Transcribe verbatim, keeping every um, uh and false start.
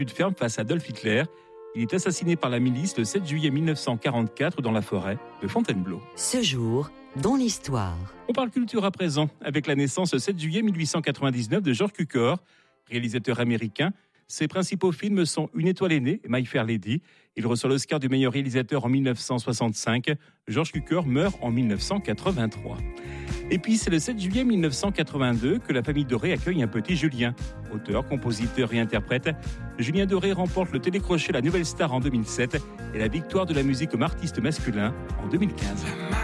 de ferme face à Adolf Hitler. Il est assassiné par la milice le sept juillet mille neuf cent quarante-quatre dans la forêt de Fontainebleau. Ce jour, dans l'histoire. On parle culture à présent, avec la naissance le sept juillet mille huit cent quatre-vingt-dix-neuf de George Cukor, réalisateur américain. Ses principaux films sont Une étoile est née et My Fair Lady. Il reçoit l'Oscar du meilleur réalisateur en mille neuf cent soixante-cinq. George Cukor meurt en mille neuf cent quatre-vingt-trois. Et puis c'est le sept juillet mille neuf cent quatre-vingt-deux que la famille Doré accueille un petit Julien. Auteur, compositeur et interprète, Julien Doré remporte le télécrochet La Nouvelle Star en deux mille sept et la victoire de la musique comme artiste masculin en deux mille quinze.